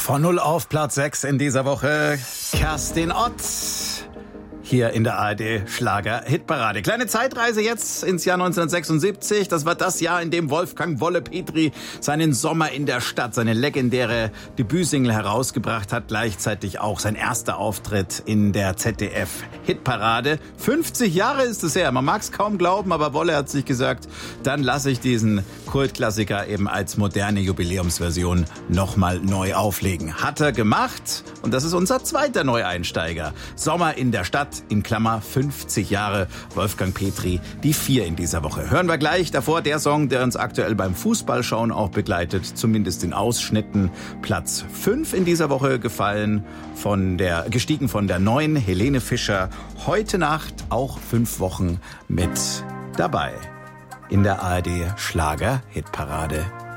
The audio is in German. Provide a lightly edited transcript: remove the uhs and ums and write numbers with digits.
Von 0 auf Platz 6 in dieser Woche Kerstin Ott. Hier in der ARD Schlager Hitparade. Kleine Zeitreise jetzt ins Jahr 1976. Das war das Jahr, in dem Wolfgang Wolle Petri seinen Sommer in der Stadt, seine legendäre Debütsingle herausgebracht hat. Gleichzeitig auch sein erster Auftritt in der ZDF Hitparade. 50 Jahre ist es her. Man mag es kaum glauben, aber Wolle hat sich gesagt, dann lasse ich diesen Kultklassiker eben als moderne Jubiläumsversion nochmal neu auflegen. Hat er gemacht und das ist unser zweiter Neueinsteiger. Sommer in der Stadt. In Klammer 50 Jahre Wolfgang Petri, die 4 in dieser Woche. Hören wir gleich. Davor der Song, der uns aktuell beim Fußballschauen auch begleitet, zumindest in Ausschnitten. Platz 5 in dieser Woche gefallen, gestiegen von der neuen Helene Fischer. Heute Nacht auch 5 Wochen mit dabei in der ARD Schlager Hitparade.